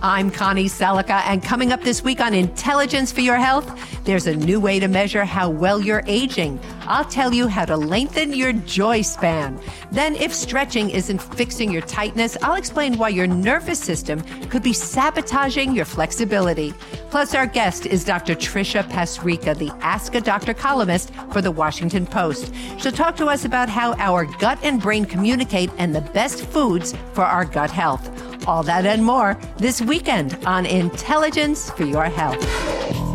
I'm Connie Salica, and coming up this week on Intelligence for Your Health, there's a new way to measure how well you're aging. I'll tell you how to lengthen your joy span. Then, if stretching isn't fixing your tightness, I'll explain why your nervous system could be sabotaging your flexibility. Plus, our guest is Dr. Tricia Pasricha, the Ask a Doctor columnist for The Washington Post. She'll talk to us about how our gut and brain communicate and the best foods for our gut health. All that and more this weekend on Intelligence for Your Health.